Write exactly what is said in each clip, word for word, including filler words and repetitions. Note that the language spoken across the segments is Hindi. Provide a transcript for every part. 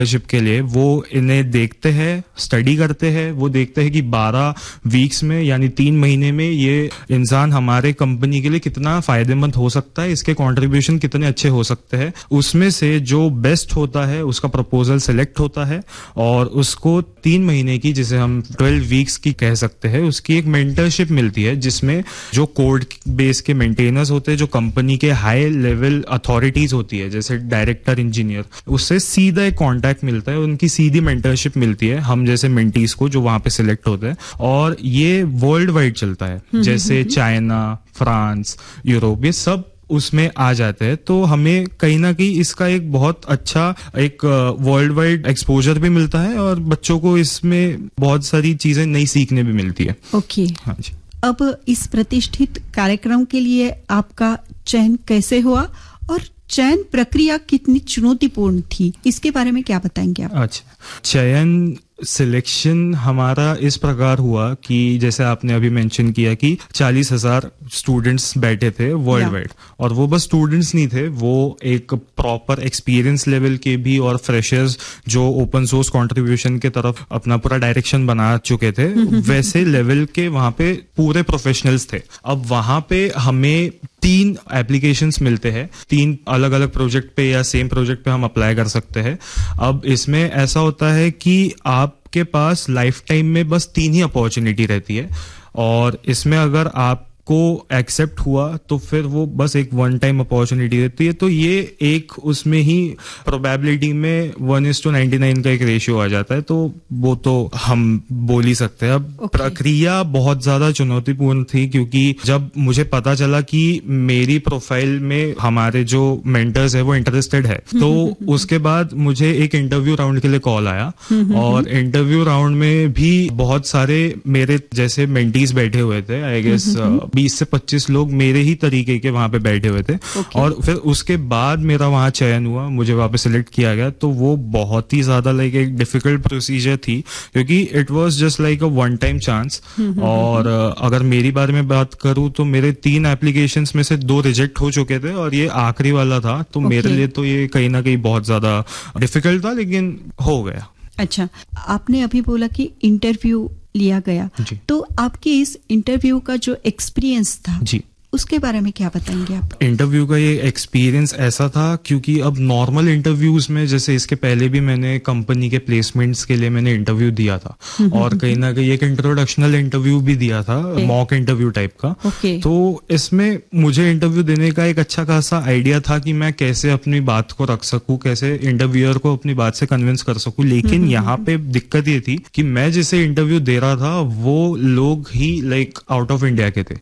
मेंटरशिप के लिए वो इन्हें देखते हैं, स्टडी करते हैं, वो देखते हैं कि बारह वीक्स में यानी तीन महीने में ये इंसान हमारे कंपनी के लिए कितना फायदेमंद हो सकता है, इसके कंट्रीब्यूशन कितने अच्छे हो सकते हैं। उसमें से जो बेस्ट होता है उसका प्रपोजल सिलेक्ट होता है और उसको तीन महीने की, जिसे हम ट्वेल्व वीक्स की कह सकते हैं, उसकी एक मेंटरशिप मिलती है, जिसमें जो कोड बेस के मेंटेनर्स होते हैं, जो कंपनी के हाई लेवल अथॉरिटीज होती है जैसे डायरेक्टर, इंजीनियर, उससे सीधा एक कॉन्टैक्ट मिलता है, उनकी सीधी मेंटरशिप मिलती है हम जैसे मेंटीज को जो वहां पे सिलेक्ट होते हैं। और ये वर्ल्ड वाइड चलता है, जैसे चाइना, फ्रांस, यूरोप, ये सब उसमें आ जाते हैं। तो हमें कहीं ना कहीं इसका एक बहुत अच्छा एक वर्ल्ड वाइड एक्सपोजर भी मिलता है और बच्चों को इसमें बहुत सारी चीजें नई सीखने भी मिलती है। Okay okay. हाँ जी। अब इस प्रतिष्ठित कार्यक्रम के लिए आपका चयन कैसे हुआ और चयन प्रक्रिया कितनी चुनौतीपूर्ण थी, इसके बारे में क्या बताएंगे आप? अच्छा, चयन सिलेक्शन हमारा इस प्रकार हुआ कि जैसे आपने अभी मेंशन किया कि चालीस हजार स्टूडेंट्स बैठे थे वर्ल्ड वाइड, और वो बस स्टूडेंट्स नहीं थे, वो एक प्रॉपर एक्सपीरियंस लेवल के भी और फ्रेशर्स जो ओपन सोर्स कंट्रीब्यूशन के तरफ अपना पूरा डायरेक्शन बना चुके थे, वैसे लेवल के वहां पे पूरे प्रोफेशनल्स थे। अब वहां पे हमें तीन एप्लीकेशंस मिलते हैं, तीन अलग अलग प्रोजेक्ट पे या सेम प्रोजेक्ट पे हम अप्लाई कर सकते हैं। अब इसमें ऐसा होता है कि आपके पास लाइफ टाइम में बस तीन ही अपॉर्चुनिटी रहती है, और इसमें अगर आप को एक्सेप्ट हुआ तो फिर वो बस एक वन टाइम अपॉर्चुनिटी देती है। तो ये एक उसमें ही प्रोबेबिलिटी में one is to ninety nine का एक रेशियो आ जाता है, तो वो तो हम बोल ही सकते हैं। अब okay. प्रक्रिया बहुत ज्यादा चुनौतीपूर्ण थी, क्योंकि जब मुझे पता चला कि मेरी प्रोफाइल में हमारे जो मेंटर्स है वो इंटरेस्टेड है, तो उसके बाद मुझे एक इंटरव्यू राउंड के लिए कॉल आया, और इंटरव्यू राउंड में भी बहुत सारे मेरे जैसे मेंटीज बैठे हुए थे, आई गेस बीस से पच्चीस लोग मेरे ही तरीके के वहां पे बैठे हुए थे। okay. और फिर उसके बाद मेरा वहां चयन हुआ, मुझे वहां पे सिलेक्ट किया गया। तो वो बहुत ही ज्यादा लाइक एक डिफिकल्ट प्रोसीजर थी, क्योंकि it was just like a one time chance. और अगर मेरी बारे में बात करूं तो मेरे तीन एप्लीकेशंस में से दो रिजेक्ट हो चुके थे और ये आखिरी वाला था। तो okay. मेरे लिए तो ये कहीं ना कहीं बहुत ज्यादा डिफिकल्ट था, लेकिन हो गया। अच्छा, आपने अभी बोला कि इंटरव्यू लिया गया, तो आपके इस इंटरव्यू का जो एक्सपीरियंस था जी, उसके बारे में क्या बताएंगे आप? इंटरव्यू का ये एक्सपीरियंस ऐसा था, क्योंकि अब नॉर्मल इंटरव्यूज में, जैसे इसके पहले भी मैंने कंपनी के प्लेसमेंट्स के लिए मैंने इंटरव्यू दिया था, और कहीं ना कहीं एक इंट्रोडक्शनल इंटरव्यू भी दिया था, मॉक इंटरव्यू टाइप का। okay. तो इसमें मुझे इंटरव्यू देने का एक अच्छा खासा आइडिया था कि मैं कैसे अपनी बात को रख सकूं, कैसे इंटरव्यूअर को अपनी बात से कन्विंस कर सकूं। लेकिन यहाँ पे दिक्कत ये थी कि मैं जिसे इंटरव्यू दे रहा था वो लोग ही लाइक आउट ऑफ इंडिया के थे।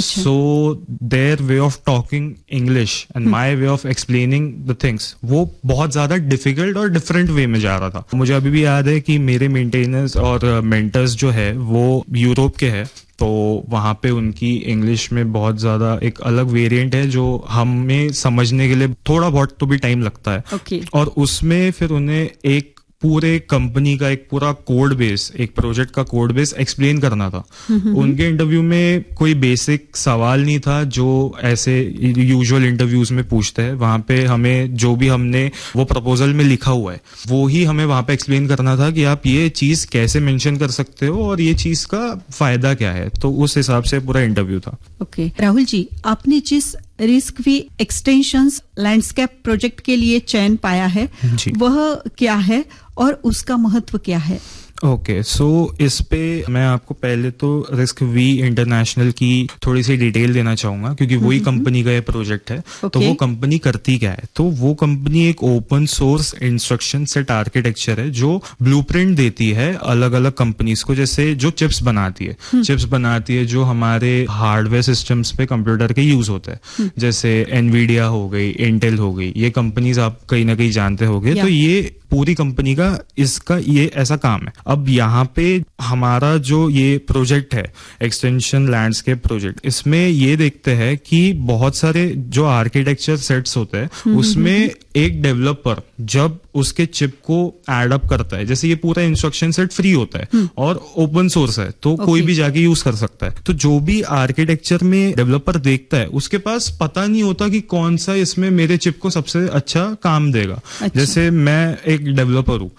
सो their way of talking English and my way of explaining the things, वो बहुत ज्यादा डिफिकल्ट और डिफरेंट वे में जा रहा था। मुझे अभी भी याद है कि मेरे मेंटेनर्स और मेंटर्स जो है वो यूरोप के हैं, तो वहाँ पे उनकी इंग्लिश में बहुत ज्यादा एक अलग वेरिएंट है जो हमें समझने के लिए थोड़ा बहुत तो भी टाइम लगता है। okay. और उसमें फिर उन्हें एक पूरे कंपनी का एक पूरा कोड बेस, एक प्रोजेक्ट का कोड बेस एक्सप्लेन करना था। उनके इंटरव्यू में कोई बेसिक सवाल नहीं था जो ऐसे यूजुअल इंटरव्यूज में पूछते हैं। वहां पे हमें जो भी हमने वो प्रपोजल में लिखा हुआ है वो ही हमें वहां पे एक्सप्लेन करना था कि आप ये चीज कैसे मेंशन कर सकते हो और ये चीज का फायदा क्या है। तो उस हिसाब से पूरा इंटरव्यू था। Okay okay. राहुल जी, आपने जिस risk we extensions landscape project के लिए चयन पाया है वह क्या है और उसका महत्व क्या है? ओके okay, सो so इस पे मैं आपको पहले तो रिस्क वी इंटरनेशनल की थोड़ी सी डिटेल देना चाहूंगा, क्योंकि वही कंपनी का ये प्रोजेक्ट है। okay. तो वो कंपनी करती क्या है? तो वो कंपनी एक open source instruction set architecture है जो ब्लूप्रिंट देती है अलग अलग कंपनीज को, जैसे जो चिप्स बनाती है चिप्स बनाती है जो हमारे हार्डवेयर सिस्टम्स पे कंप्यूटर के यूज होते हैं, जैसे एनवीडिया हो गई, इंटेल हो गई, ये कंपनीज आप कहीं ना कहीं जानते होंगे। तो ये पूरी कंपनी का इसका ये ऐसा काम है। अब यहाँ पे हमारा जो ये प्रोजेक्ट है एक्सटेंशन लैंडस्केप प्रोजेक्ट, इसमें ये देखते हैं कि बहुत सारे जो आर्किटेक्चर सेट्स होते हैं उसमें एक डेवलपर जब उसके चिप को एड अप करता है, जैसे ये पूरा इंस्ट्रक्शन सेट फ्री होता है और ओपन सोर्स है तो okay. कोई भी जाके यूज कर सकता है, तो जो भी आर्किटेक्चर में डेवलपर देखता है उसके पास पता नहीं होता कि कौन सा इसमें मेरे चिप को सबसे अच्छा काम देगा। अच्छा। जैसे मैं एक डेवलपर हूँ